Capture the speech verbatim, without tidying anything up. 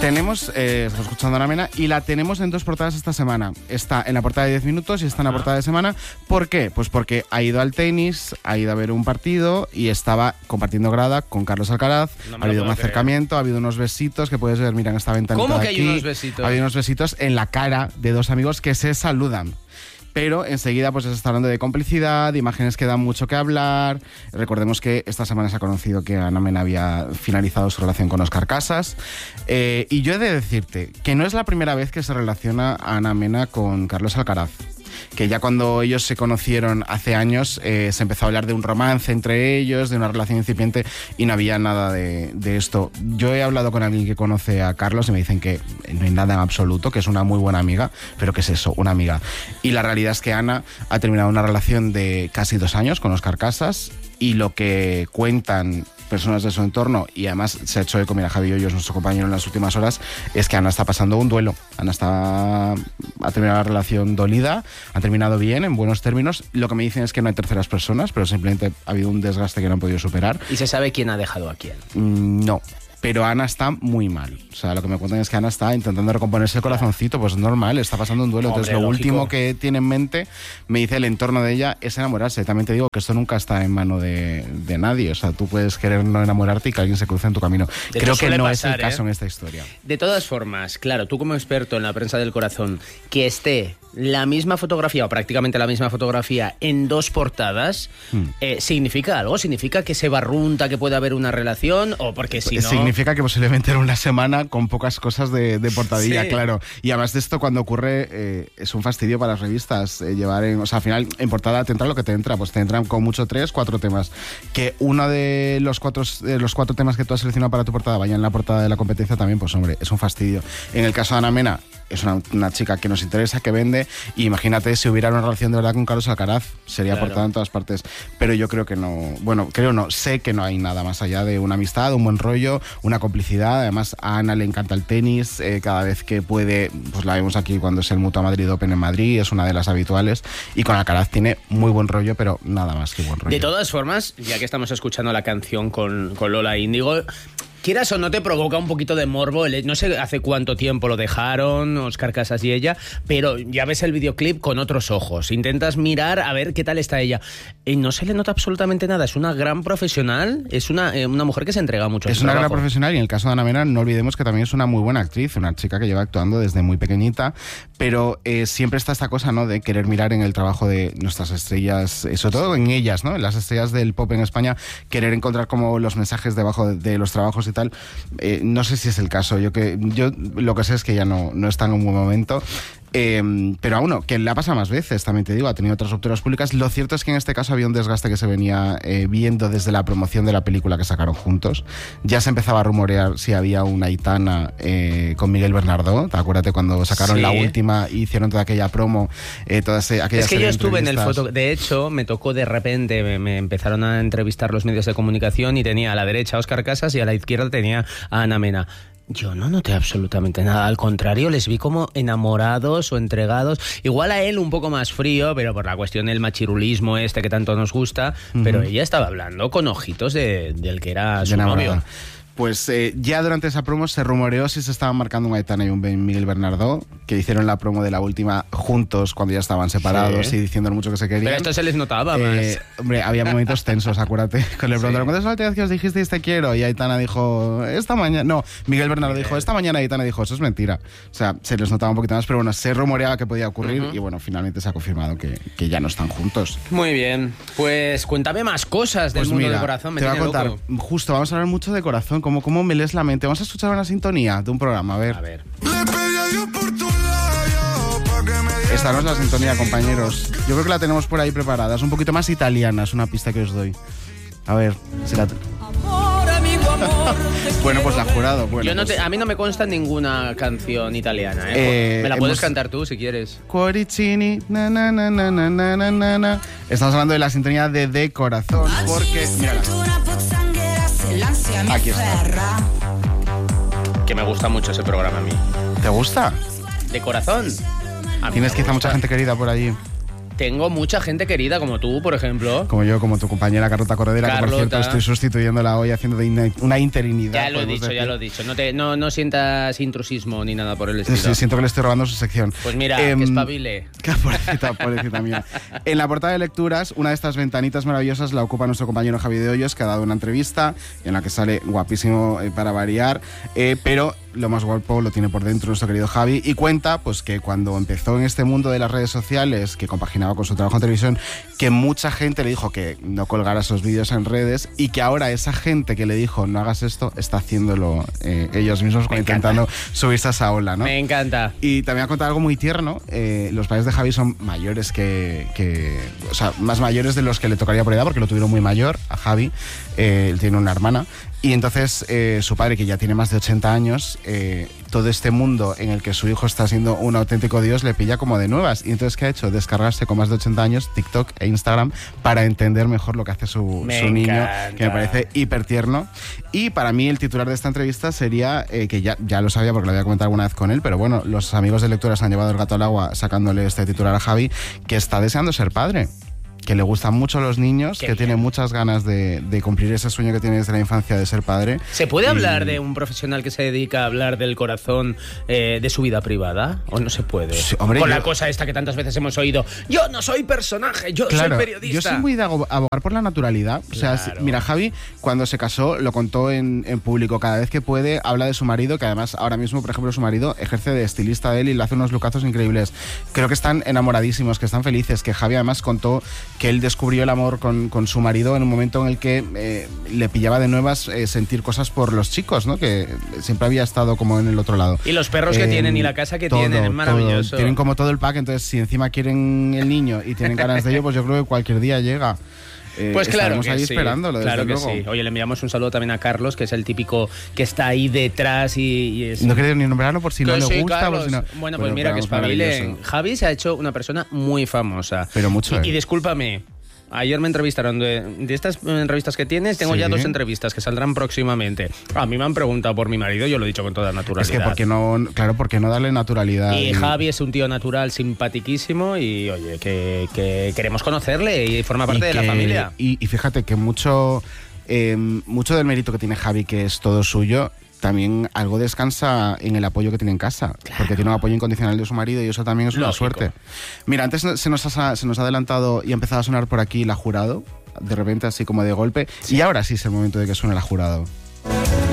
Tenemos, eh, estamos escuchando a Ana Mena y la tenemos en dos portadas esta semana. Está en la portada de diez minutos y está en la portada de semana. ¿Por qué? Pues porque ha ido al tenis, ha ido a ver un partido y estaba compartiendo grada con Carlos Alcaraz. No ha habido un acercamiento, creer. ha habido unos besitos que puedes ver, mira, en esta ventanita ¿Cómo de que aquí. hay unos besitos? Ha habido unos besitos en la cara de dos amigos que se saludan. Pero enseguida pues se está hablando de complicidad, de imágenes que dan mucho que hablar. Recordemos que esta semana se ha conocido que Ana Mena había finalizado su relación con Óscar Casas. Eh, y yo he de decirte que no es la primera vez que se relaciona a Ana Mena con Carlos Alcaraz. Que ya cuando ellos se conocieron hace años eh, se empezó a hablar de un romance entre ellos, de una relación incipiente y no había nada de, de esto. Yo he hablado con alguien que conoce a Carlos y me dicen que no hay nada en absoluto, que es una muy buena amiga, pero ¿qué es eso? Una amiga. Y la realidad es que Ana ha terminado una relación de casi dos años con Óscar Casas y lo que cuentan personas de su entorno, y además se ha hecho eco, mira, Javi Hoyos, nuestro compañero en las últimas horas, es que Ana está pasando un duelo. Ana está, ha terminado la relación dolida, ha terminado bien, en buenos términos. Lo que me dicen es que no hay terceras personas, pero simplemente ha habido un desgaste que no han podido superar. ¿Y se sabe quién ha dejado a quién? Mm, no. Pero Ana está muy mal. O sea, lo que me cuentan es que Ana está intentando recomponerse el corazoncito. Pues normal, está pasando un duelo. Hombre, entonces, lo lógico. último que tiene en mente, me dice el entorno de ella, es enamorarse. También te digo que esto nunca está en mano de, de nadie. O sea, tú puedes querer no enamorarte y que alguien se cruce en tu camino. De Creo que no pasar, es el caso ¿eh? en esta historia. De todas formas, claro, tú como experto en la prensa del corazón, que esté la misma fotografía o prácticamente la misma fotografía en dos portadas, hmm. eh, ¿significa algo? ¿Significa que se barrunta, que puede haber una relación? O porque si no... Significa que posiblemente era una semana con pocas cosas de, de portadilla, sí. claro. Y además de esto, cuando ocurre, eh, es un fastidio para las revistas eh, llevar en... O sea, al final, en portada te entra lo que te entra. Pues te entran con mucho tres, cuatro temas. Que uno de los cuatro, eh, los cuatro temas que tú has seleccionado para tu portada vaya en la portada de la competencia también, pues hombre, es un fastidio. En el caso de Ana Mena, es una, una chica que nos interesa, que vende, y imagínate si hubiera una relación de verdad con Carlos Alcaraz, sería claro. portada en todas partes. Pero yo creo que no, bueno, creo no, sé que no hay nada más allá de una amistad, un buen rollo, una complicidad. Además, a Ana le encanta el tenis, eh, cada vez que puede, pues la vemos aquí cuando es el Mutua Madrid Open en Madrid, es una de las habituales, y con Alcaraz tiene muy buen rollo, pero nada más que buen rollo. De todas formas, ya que estamos escuchando la canción con, con Lola Índigo, quieras o no, te provoca un poquito de morbo. No sé hace cuánto tiempo lo dejaron, Óscar Casas y ella, pero ya ves el videoclip con otros ojos. Intentas mirar a ver qué tal está ella. Y no se le nota absolutamente nada. Es una gran profesional, es una, eh, una mujer que se entrega mucho. Es una trabajo. gran profesional, y en el caso de Ana Mena, no olvidemos que también es una muy buena actriz, una chica que lleva actuando desde muy pequeñita, pero eh, siempre está esta cosa, ¿no?, de querer mirar en el trabajo de nuestras estrellas, sobre todo en ellas, ¿no?, en las estrellas del pop en España, querer encontrar como los mensajes debajo de, de los trabajos y tal. Eh, no sé si es el caso. Yo que yo lo que sé es que ya no, no está en un buen momento. Eh, pero a uno, que le ha pasado más veces, también te digo, ha tenido otras rupturas públicas. Lo cierto es que en este caso había un desgaste que se venía eh, viendo desde la promoción de la película que sacaron juntos. Ya se empezaba a rumorear si había una Aitana eh, con Miguel Bernardo. ¿Te acuerdas cuando sacaron sí. la última y hicieron toda aquella promo? Eh, todas aquellas es que yo estuve en el foto... De hecho, me tocó de repente, me, me empezaron a entrevistar los medios de comunicación y tenía a la derecha a Óscar Casas y a la izquierda tenía a Ana Mena. Yo no noté absolutamente nada, al contrario, les vi como enamorados o entregados, igual a él un poco más frío, pero por la cuestión del machirulismo este que tanto nos gusta, uh-huh. pero ella estaba hablando con ojitos de, del que era su novio. Pues eh, ya durante esa promo se rumoreó si se estaban marcando un Aitana y un Miguel Bernardo, que hicieron la promo de la última juntos cuando ya estaban separados sí. y diciendo lo mucho que se querían. Pero esto se les notaba eh, más. Hombre, había momentos tensos, acuérdate. Con el preguntaron, ¿cuántas veces que os dijisteis te quiero? Y Aitana dijo, esta mañana... No, Miguel Bernardo dijo, esta mañana. Aitana dijo, eso es mentira. O sea, se les notaba un poquito más, pero bueno, se rumoreaba que podía ocurrir uh-huh. y bueno, finalmente se ha confirmado que, que ya no están juntos. Muy bien. Pues cuéntame más cosas del pues mundo mira, del corazón. Me te voy a contar, loco. justo, vamos a hablar mucho de corazón, cómo, cómo me lees la mente. Vamos a escuchar una sintonía de un programa, a ver. A ver. Esta no es la sintonía, compañeros. Yo creo que la tenemos por ahí preparada. Es un poquito más italiana, es una pista que os doy. A ver, si la... Amor, amigo, amor, bueno, pues la jurado. Bueno, Yo no pues... te, a mí no me consta ninguna canción italiana, ¿eh? eh me la puedes hemos... cantar tú si quieres. Cuoricini, na, na, na, na, na, na, na, na. Estamos hablando de la sintonía de De Corazón, porque... Mírala. Aquí está. Que me gusta mucho ese programa a mí. ¿Te gusta? De Corazón. Tienes quizá mucha gente querida por allí. tengo mucha gente querida, como tú, por ejemplo. Como yo, como tu compañera Carlota Corredera, Carlota. que por cierto estoy sustituyéndola hoy haciendo de in- una interinidad. Ya lo he dicho, decir. ya lo he dicho. No, te, no, no sientas intrusismo ni nada por el estilo. Sí, siento que le estoy robando su sección. Pues mira, Em, que espabile. Qué pobrecita, pobrecita mía. En la portada de lecturas, una de estas ventanitas maravillosas la ocupa nuestro compañero Javi de Hoyos, que ha dado una entrevista en la que sale guapísimo eh, para variar, eh, pero lo más guapo lo tiene por dentro nuestro querido Javi, y cuenta pues que cuando empezó en este mundo de las redes sociales, que compaginaba con su trabajo en televisión, que mucha gente le dijo que no colgara esos vídeos en redes, y que ahora esa gente que le dijo no hagas esto, está haciéndolo eh, ellos mismos, Me intentando encanta. subirse a esa ola, ¿no? Me encanta. Y también ha contado algo muy tierno. Eh, los padres de Javi son mayores que, que... O sea, más mayores de los que le tocaría por edad, porque lo tuvieron muy mayor a Javi. Eh, él tiene una hermana. Y entonces eh, su padre, que ya tiene más de ochenta años, eh, todo este mundo en el que su hijo está siendo un auténtico dios le pilla como de nuevas. Y entonces, ¿qué ha hecho? Descargarse con más de ochenta años TikTok e Instagram para entender mejor lo que hace su, Me su niño, encanta. que me parece hiper tierno. Y para mí el titular de esta entrevista sería, eh, que ya, ya lo sabía porque lo había comentado alguna vez con él, pero bueno, los amigos de lecturas han llevado el gato al agua sacándole este titular a Javi, que está deseando ser padre, que le gustan mucho los niños, Qué que bien. tiene muchas ganas de, de cumplir ese sueño que tiene desde la infancia de ser padre. ¿Se puede Y- hablar de un profesional que se dedica a hablar del corazón eh, de su vida privada? ¿O no se puede? Sí, hombre, Con yo- la cosa esta que tantas veces hemos oído. Yo no soy personaje, yo Claro, soy periodista. yo soy muy de abo- abogar por la naturalidad. O sea, Claro. si- mira, Javi, cuando se casó, lo contó en, en público. Cada vez que puede, habla de su marido, que además ahora mismo, por ejemplo, su marido ejerce de estilista de él y le hace unos lucazos increíbles. Creo que están enamoradísimos, que están felices. Que Javi además contó que él descubrió el amor con, con su marido en un momento en el que eh, le pillaba de nuevas eh, sentir cosas por los chicos, ¿no? Que siempre había estado como en el otro lado. Y los perros que Eh, tienen y la casa que todo, tienen, es maravilloso. todo. Tienen como todo el pack, entonces si encima quieren el niño y tienen ganas de ello, pues yo creo que cualquier día llega. Eh, Pues claro estaremos que ahí sí, esperándolo, desde claro que luego. sí. Oye, le enviamos un saludo también a Carlos, que es el típico que está ahí detrás y, y es... No quería ni nombrarlo por si no Que le sí, gusta. Carlos. Por si no... Bueno, pues Pero- mira pero que vamos, espabile. maravilloso. Javi se ha hecho una persona muy famosa. Pero mucho, Y, ¿eh? y discúlpame, ayer me entrevistaron de, de estas eh, entrevistas que tienes, tengo Sí. ya dos entrevistas que saldrán próximamente. A mí me han preguntado por mi marido, yo lo he dicho con toda Es naturalidad. que, ¿por qué no, claro, ¿por qué no darle naturalidad? Y Javi es un tío natural, simpatiquísimo y, oye, que, que queremos conocerle y forma parte y de la que- familia. Y, y fíjate que mucho, eh, mucho del mérito que tiene Javi, que es todo suyo, también algo descansa en el apoyo que tiene en casa, porque tiene un apoyo incondicional de su marido y eso también es una Lógico. suerte. Mira, antes se nos, ha, se nos ha adelantado y ha empezado a sonar por aquí La Jurado, de repente así como de golpe, y ahora sí es el momento de que suene La Jurado.